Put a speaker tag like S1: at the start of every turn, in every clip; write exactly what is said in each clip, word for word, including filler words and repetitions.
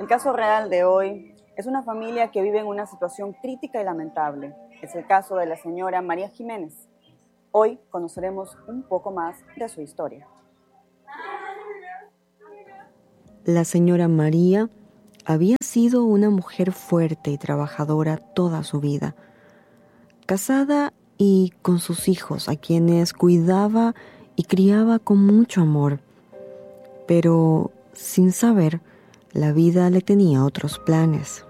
S1: El caso real de hoy es una familia que vive en una situación crítica y lamentable. Es el caso de la señora María Jiménez. Hoy conoceremos un poco más de su historia.
S2: La señora María había sido una mujer fuerte y trabajadora toda su vida, casada y con sus hijos, a quienes cuidaba y criaba con mucho amor. Pero, sin saber, la vida le tenía otros planes.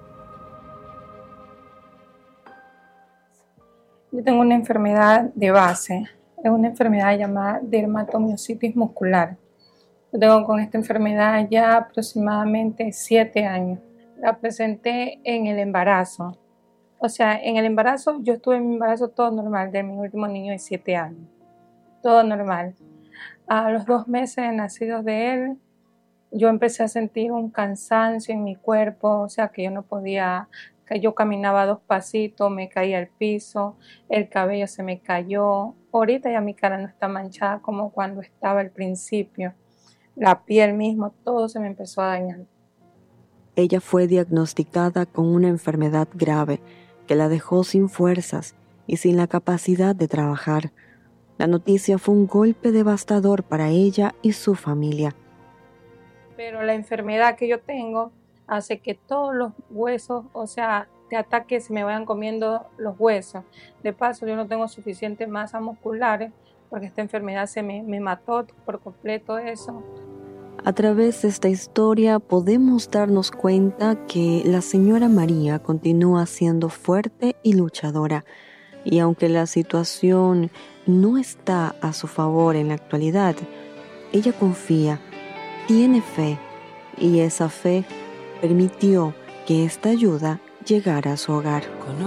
S3: Yo tengo una enfermedad de base, es una enfermedad llamada dermatomiositis muscular. Yo tengo con esta enfermedad ya aproximadamente siete años. La presenté en el embarazo. O sea, en el embarazo, yo estuve en mi embarazo todo normal, de mi último niño de siete años. Todo normal. A los dos meses nacidos de él, yo empecé a sentir un cansancio en mi cuerpo, o sea, que yo no podía, que yo caminaba dos pasitos, me caía al piso, el cabello se me cayó. Ahorita ya mi cara no está manchada como cuando estaba al principio. La piel mismo, todo se me empezó a dañar.
S2: Ella fue diagnosticada con una enfermedad grave que la dejó sin fuerzas y sin la capacidad de trabajar. La noticia fue un golpe devastador para ella y su familia.
S3: Pero la enfermedad que yo tengo hace que todos los huesos, o sea, de ataque se me vayan comiendo los huesos. De paso, yo no tengo suficiente masa muscular porque esta enfermedad se me, me mató por completo eso.
S2: A través de esta historia podemos darnos cuenta que la señora María continúa siendo fuerte y luchadora. Y aunque la situación no está a su favor en la actualidad, ella confía, tiene fe, y esa fe permitió que esta ayuda llegara a su hogar.